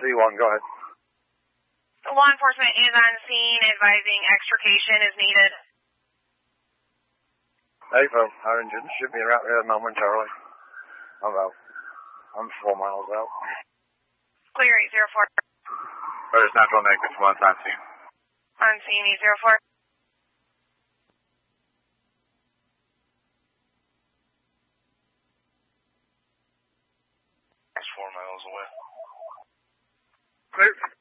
C1, go ahead. Law enforcement is on scene advising extrication is needed. Hey, folks, our engine should be right here momentarily. I'm 4 miles out. Clear 804. First Natural Negative 1 on scene. On scene 804. That's 4 miles away. Clear.